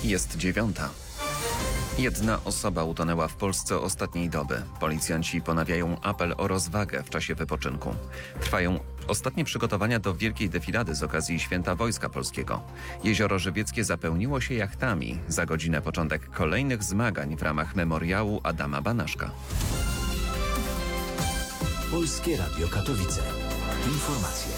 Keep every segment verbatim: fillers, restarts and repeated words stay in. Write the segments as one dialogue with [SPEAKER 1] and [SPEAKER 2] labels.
[SPEAKER 1] Jest dziewiąta. Jedna osoba utonęła w Polsce ostatniej doby. Policjanci ponawiają apel o rozwagę w czasie wypoczynku. Trwają ostatnie przygotowania do wielkiej defilady z okazji Święta Wojska Polskiego. Jezioro Żywieckie zapełniło się jachtami. Za godzinę początek kolejnych zmagań w ramach memoriału Adama Banaszka.
[SPEAKER 2] Polskie Radio Katowice. Informacje.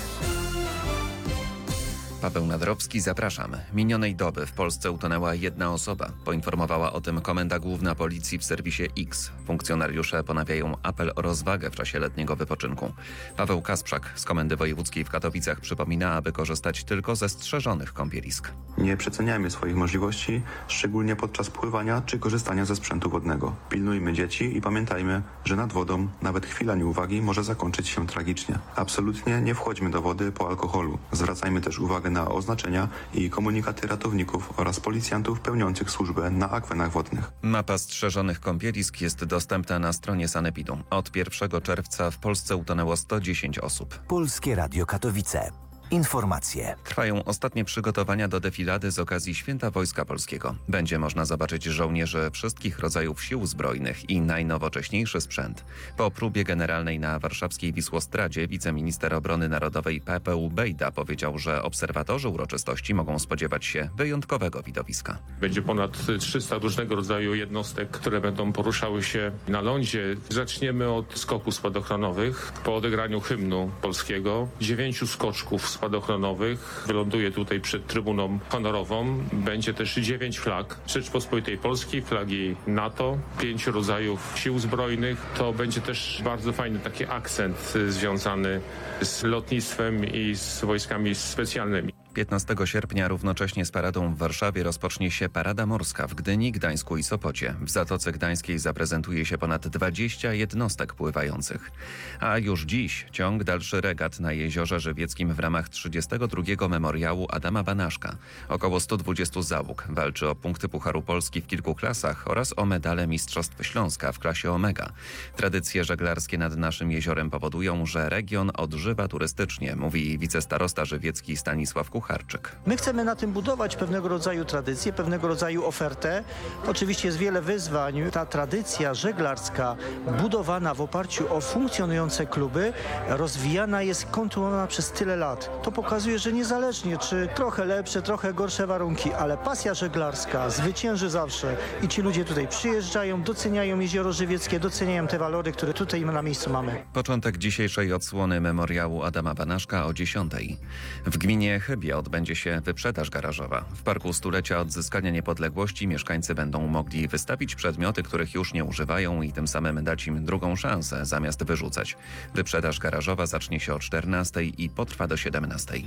[SPEAKER 1] Paweł Nadrowski, zapraszam. Minionej doby w Polsce utonęła jedna osoba. Poinformowała o tym Komenda Główna Policji w serwisie X. Funkcjonariusze ponawiają apel o rozwagę w czasie letniego wypoczynku. Paweł Kasprzak z Komendy Wojewódzkiej w Katowicach przypomina, aby korzystać tylko ze strzeżonych kąpielisk.
[SPEAKER 3] Nie przeceniajmy swoich możliwości, szczególnie podczas pływania czy korzystania ze sprzętu wodnego. Pilnujmy dzieci i pamiętajmy, że nad wodą nawet chwila nieuwagi może zakończyć się tragicznie. Absolutnie nie wchodźmy do wody po alkoholu. Zwracajmy też uwagę na oznaczenia i komunikaty ratowników oraz policjantów pełniących służbę na akwenach wodnych.
[SPEAKER 1] Mapa strzeżonych kąpielisk jest dostępna na stronie Sanepidu. Od pierwszego czerwca w Polsce utonęło sto dziesięć osób.
[SPEAKER 2] Polskie Radio Katowice. Informacje.
[SPEAKER 1] Trwają ostatnie przygotowania do defilady z okazji Święta Wojska Polskiego. Będzie można zobaczyć żołnierzy wszystkich rodzajów sił zbrojnych i najnowocześniejszy sprzęt. Po próbie generalnej na warszawskiej Wisłostradzie wiceminister obrony narodowej P P U Bejda powiedział, że obserwatorzy uroczystości mogą spodziewać się wyjątkowego widowiska.
[SPEAKER 4] Będzie ponad trzysta różnego rodzaju jednostek, które będą poruszały się na lądzie. Zaczniemy od skoków spadochronowych. Po odegraniu hymnu polskiego dziewięciu skoczków spadochronowych wyląduje tutaj przed trybuną honorową. Będzie też dziewięć flag Rzeczpospolitej Polskiej, flagi NATO, pięć rodzajów sił zbrojnych. To będzie też bardzo fajny taki akcent związany z lotnictwem i z wojskami specjalnymi.
[SPEAKER 1] piętnastego sierpnia równocześnie z paradą w Warszawie rozpocznie się Parada Morska w Gdyni, Gdańsku i Sopocie. W Zatoce Gdańskiej zaprezentuje się ponad dwadzieścia jednostek pływających. A już dziś ciąg dalszy regat na Jeziorze Żywieckim w ramach trzydziestego drugiego memoriału Adama Banaszka. Około stu dwudziestu załóg walczy o punkty Pucharu Polski w kilku klasach oraz o medale Mistrzostw Śląska w klasie Omega. Tradycje żeglarskie nad naszym jeziorem powodują, że region odżywa turystycznie, mówi wicestarosta żywiecki Stanisław Kucharczyk.
[SPEAKER 5] My chcemy na tym budować pewnego rodzaju tradycję, pewnego rodzaju ofertę. Oczywiście jest wiele wyzwań. Ta tradycja żeglarska budowana w oparciu o funkcjonujące kluby, rozwijana jest, kontynuowana przez tyle lat. To pokazuje, że niezależnie czy trochę lepsze, trochę gorsze warunki, ale pasja żeglarska zwycięży zawsze i ci ludzie tutaj przyjeżdżają, doceniają Jezioro Żywieckie, doceniają te walory, które tutaj na miejscu mamy.
[SPEAKER 1] Początek dzisiejszej odsłony memoriału Adama Banaszka o dziesiątej. W gminie Chybie odbędzie się wyprzedaż garażowa. W Parku Stulecia Odzyskania Niepodległości mieszkańcy będą mogli wystawić przedmioty, których już nie używają i tym samym dać im drugą szansę zamiast wyrzucać. Wyprzedaż garażowa zacznie się o czternastej i potrwa do siedemnastej.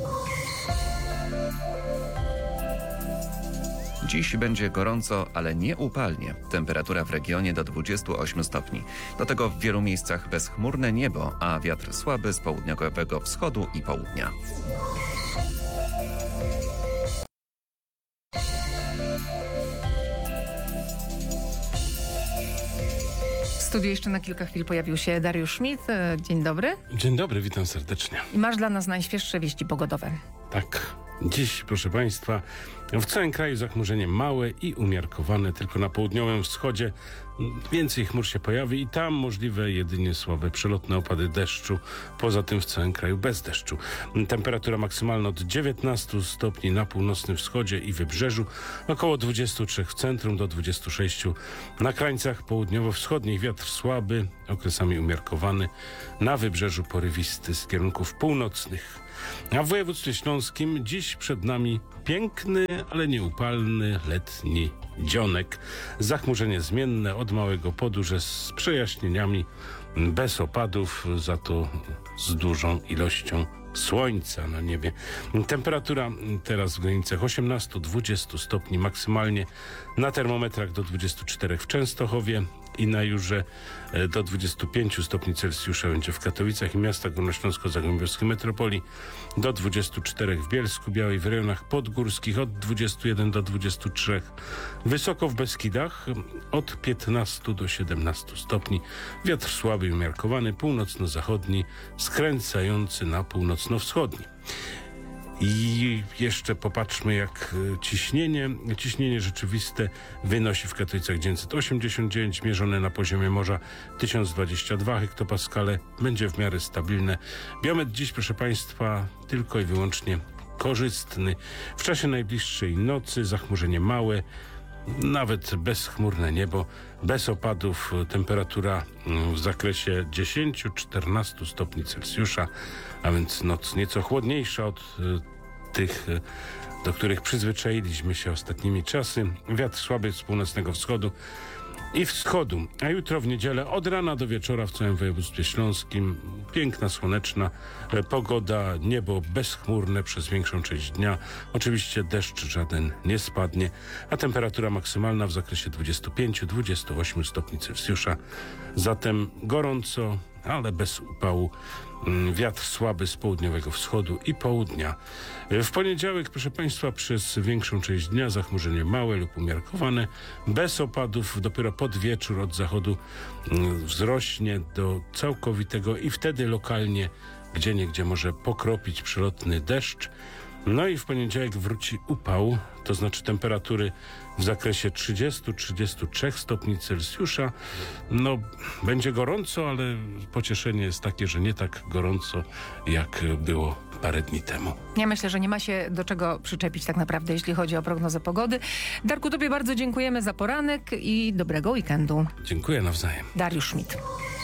[SPEAKER 1] Dziś będzie gorąco, ale nie upalnie. Temperatura w regionie do dwudziestu ośmiu stopni. Do tego w wielu miejscach bezchmurne niebo, a wiatr słaby z południowego wschodu i południa.
[SPEAKER 6] W studiu jeszcze na kilka chwil pojawił się Dariusz Schmidt. Dzień dobry.
[SPEAKER 7] Dzień dobry, witam serdecznie.
[SPEAKER 6] I masz dla nas najświeższe wieści pogodowe.
[SPEAKER 7] Tak, dziś, proszę Państwa, w całym kraju zachmurzenie małe i umiarkowane, tylko na południowym wschodzie więcej chmur się pojawi i tam możliwe jedynie słabe przelotne opady deszczu. Poza tym w całym kraju bez deszczu. Temperatura maksymalna od dziewiętnastu stopni na północnym wschodzie i wybrzeżu, około dwudziestu trzech w centrum do dwudziestu sześciu na krańcach południowo-wschodnich. Wiatr słaby, okresami umiarkowany, na wybrzeżu porywisty z kierunków północnych. A w województwie śląskim dziś przed nami piękny, ale nieupalny letni dzionek. Zachmurzenie zmienne od małego podórze z przejaśnieniami, bez opadów, za to z dużą ilością słońca na niebie. Temperatura teraz w granicach osiemnastu do dwudziestu stopni maksymalnie, na termometrach do dwudziestu czterech w Częstochowie i na Jurze do dwudziestu pięciu stopni Celsjusza będzie w Katowicach i miastach górnośląsko-zagłębiowskiej metropolii, do dwudziestu czterech w Bielsku Białej, w rejonach podgórskich od dwudziestu jeden do dwudziestu trzech, wysoko w Beskidach od piętnastu do siedemnastu stopni, wiatr słaby i umiarkowany, północno-zachodni, skręcający na północno-wschodni. I jeszcze popatrzmy, jak e, ciśnienie. Ciśnienie rzeczywiste wynosi w Katowicach dziewięćset osiemdziesiąt dziewięć, mierzone na poziomie morza tysiąc dwadzieścia dwa hektopaskale. Będzie w miarę stabilne. Biometr dziś, proszę Państwa, tylko i wyłącznie korzystny. W czasie najbliższej nocy zachmurzenie małe, nawet bezchmurne niebo, bez opadów, temperatura w zakresie dziesięć do czternastu stopni Celsjusza, a więc noc nieco chłodniejsza od y, tych, y, do których przyzwyczailiśmy się ostatnimi czasy. Wiatr słaby z północnego wschodu i wschodu, a jutro w niedzielę od rana do wieczora w całym województwie śląskim piękna, słoneczna e, pogoda, niebo bezchmurne przez większą część dnia. Oczywiście deszcz żaden nie spadnie, a temperatura maksymalna w zakresie dwudziestu pięciu do dwudziestu ośmiu stopni Celsjusza. Zatem gorąco, ale bez upału. Wiatr słaby z południowego wschodu i południa. W poniedziałek, proszę Państwa, przez większą część dnia zachmurzenie małe lub umiarkowane, bez opadów. Dopiero pod wieczór od zachodu wzrośnie do całkowitego i wtedy lokalnie gdzieniegdzie może pokropić przelotny deszcz. No i w poniedziałek wróci upał, to znaczy temperatury w zakresie trzydziestu do trzydziestu trzech stopni Celsjusza. No, będzie gorąco, ale pocieszenie jest takie, że nie tak gorąco, jak było parę dni temu.
[SPEAKER 6] Ja myślę, że nie ma się do czego przyczepić tak naprawdę, jeśli chodzi o prognozę pogody. Darku, tobie bardzo dziękujemy za poranek i dobrego weekendu.
[SPEAKER 7] Dziękuję nawzajem.
[SPEAKER 6] Dariusz Schmidt.